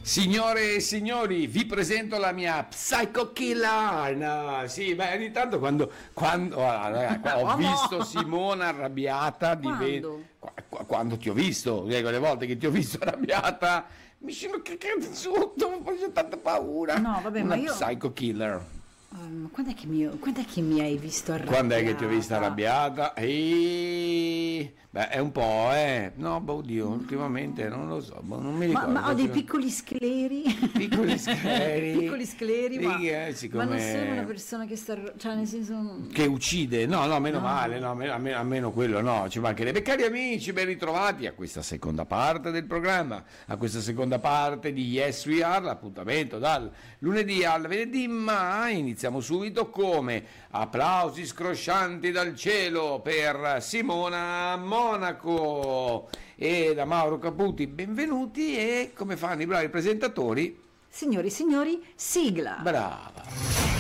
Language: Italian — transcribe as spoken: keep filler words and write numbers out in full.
Signore e signori, vi presento la mia Psycho Killer. No, sì, beh, ogni tanto quando, quando ah, ho visto Simona arrabbiata, Quando? Qu- quando ti ho visto, le volte che ti ho visto arrabbiata, mi sono cagato sotto, ho fatto tanta paura. No, vabbè, Una ma io- Psycho Killer. Um, quando, è che mi, quando è che mi hai visto arrabbiata? Quando è che ti ho vista arrabbiata? E... Beh, è un po', eh. No, boh, oddio, ultimamente non lo so, boh, non mi Ma, ricordo. ma ho dei Forse- piccoli scleri. Piccoli scleri. Piccoli scleri, ma, Sì, eh, siccome- ma non sono una persona che sta... Cioè, nel senso... Che uccide, no, no, meno No. male, no, almeno, almeno- almeno quello no, ci mancherebbe. Cari amici, ben ritrovati a questa seconda parte del programma, a questa seconda parte di Yes We Are, l'appuntamento dal lunedì al venerdì, ma iniziamo subito come applausi scroscianti dal cielo per Simona Monaco e da Mauro Caputi, benvenuti e come fanno i bravi presentatori, Signori e signori, sigla! brava.